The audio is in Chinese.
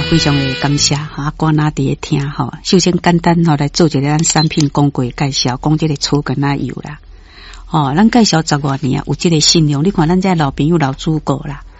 非常的感谢哈，观那伫听吼。首先简单吼来做一个咱产品广告介绍，讲这个草根仔油啦。咱介绍10多年啊，有这个信用。你看咱这老朋友老主顾啦，